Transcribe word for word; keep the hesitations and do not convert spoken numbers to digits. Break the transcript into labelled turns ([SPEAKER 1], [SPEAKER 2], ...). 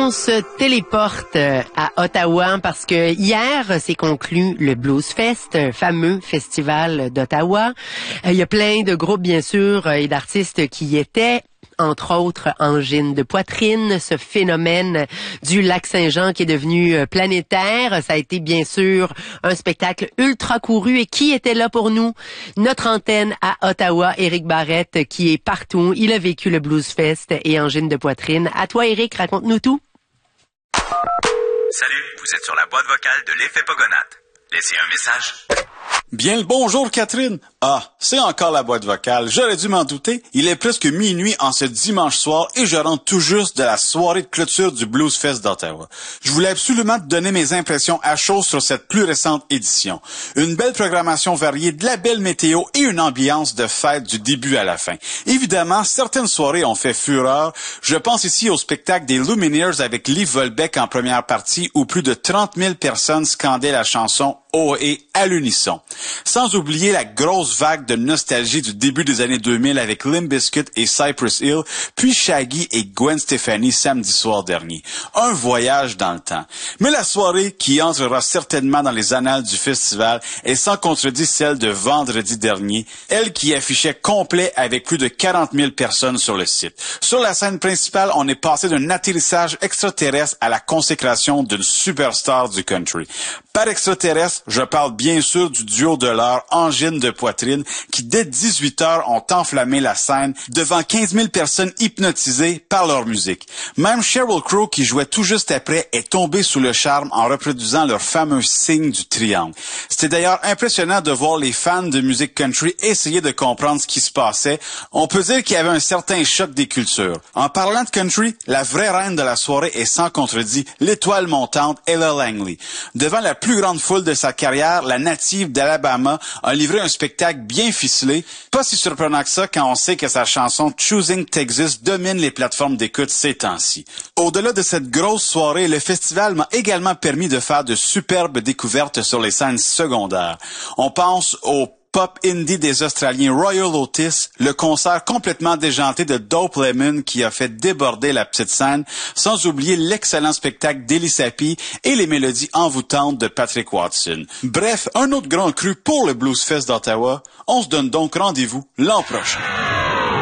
[SPEAKER 1] on se téléporte à Ottawa parce que hier s'est conclu le Blues Fest, un fameux festival d'Ottawa. Il y a plein de groupes, bien sûr, et d'artistes qui y étaient. Entre autres, angine de poitrine, ce phénomène du lac Saint-Jean qui est devenu planétaire. Ça a été bien sûr un spectacle ultra couru. Et qui était là pour nous? Notre antenne à Ottawa, Éric Barrette, qui est partout. Il a vécu le Blues Fest et angine de poitrine. À toi, Éric, raconte-nous tout.
[SPEAKER 2] Salut, vous êtes sur la boîte vocale de l'effet Pogonate. Laissez un message.
[SPEAKER 3] Bien le bonjour, Catherine. Ah, c'est encore la boîte vocale. J'aurais dû m'en douter. Il est presque minuit en ce dimanche soir et je rentre tout juste de la soirée de clôture du Blues Fest d'Ottawa. Je voulais absolument te donner mes impressions à chaud sur cette plus récente édition. Une belle programmation variée, de la belle météo et une ambiance de fête du début à la fin. Évidemment, certaines soirées ont fait fureur. Je pense ici au spectacle des Lumineers avec Liv Volbeck en première partie où plus de trente mille personnes scandaient la chanson haut et à l'unisson. Sans oublier la grosse vague de nostalgie du début des années deux mille avec Limp Bizkit et Cypress Hill, puis Shaggy et Gwen Stefani samedi soir dernier. Un voyage dans le temps. Mais la soirée qui entrera certainement dans les annales du festival est sans contredit celle de vendredi dernier, elle qui affichait complet avec plus de quarante mille personnes sur le site. Sur la scène principale, on est passé d'un atterrissage extraterrestre à la consécration d'une superstar du country. Par extraterrestre, je parle bien sûr du duo de l'heure Angine de poitrine qui, dès dix-huit heures, ont enflammé la scène devant quinze mille personnes hypnotisées par leur musique. Même Sheryl Crow, qui jouait tout juste après, est tombée sous le charme en reproduisant leur fameux signe du triangle. C'était d'ailleurs impressionnant de voir les fans de musique country essayer de comprendre ce qui se passait. On peut dire qu'il y avait un certain choc des cultures. En parlant de country, la vraie reine de la soirée est sans contredit l'étoile montante Ella Langley. Devant la plus grande foule de sa carrière, la native d'Alabama a livré un spectacle bien ficelé. Pas si surprenant que ça quand on sait que sa chanson Choosing Texas domine les plateformes d'écoute ces temps-ci. Au-delà de cette grosse soirée, le festival m'a également permis de faire de superbes découvertes sur les scènes secondaires. On pense au pop indie des Australiens Royal Otis, le concert complètement déjanté de Dope Lemon qui a fait déborder la petite scène, sans oublier l'excellent spectacle d'Ellie Sapi et les mélodies envoûtantes de Patrick Watson. Bref, un autre grand cru pour le Blues Fest d'Ottawa. On se donne donc rendez-vous l'an prochain.